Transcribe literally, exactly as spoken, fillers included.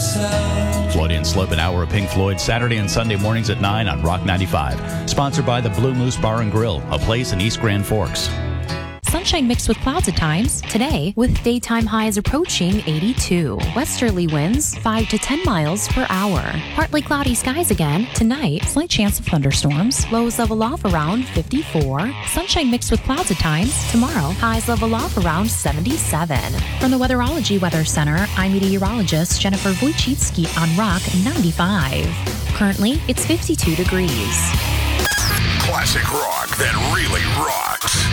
Floyd and Slope, an hour of Pink Floyd, Saturday and Sunday mornings at nine on Rock ninety-five. Sponsored by the Blue Moose Bar and Grill, a place in East Grand Forks. Sunshine mixed with clouds at times. Today, with daytime highs approaching eighty-two. Westerly winds five to ten miles per hour. Partly cloudy skies again. Tonight, slight chance of thunderstorms. Lows level off around fifty-four. Sunshine mixed with clouds at times. Tomorrow, highs level off around seventy-seven. From the Weatherology Weather Center, I'm meteorologist Jennifer Wojcicki on Rock ninety-five. Currently, it's fifty-two degrees. Classic rock that really rocks.